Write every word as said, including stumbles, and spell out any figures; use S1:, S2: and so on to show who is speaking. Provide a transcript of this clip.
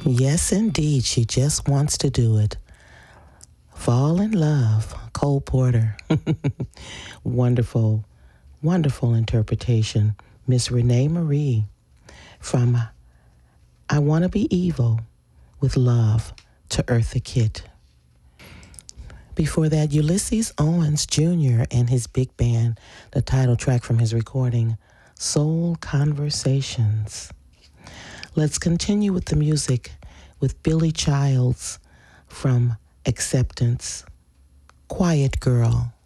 S1: Yes, indeed. She just wants to do it. Fall in Love, Cole Porter. Wonderful, wonderful interpretation. Miss Renee Marie from I Want to Be Evil with Love to Eartha Kitt. Before that, Ulysses Owens Junior and his big band, the title track from his recording, Soul Conversations. Let's continue with the music with Billy Childs from Acceptance, Quiet Girl.